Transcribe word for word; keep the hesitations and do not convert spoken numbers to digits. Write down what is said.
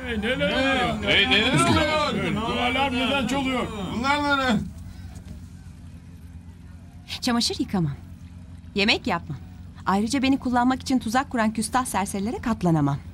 Hey, neler oluyor? Hey, neler oluyor? Bu alarm neden çalıyor? Bunlar ne? Çamaşır yıkamam. Yemek yapmam. Ayrıca beni kullanmak için tuzak kuran küstah serserilere katlanamam.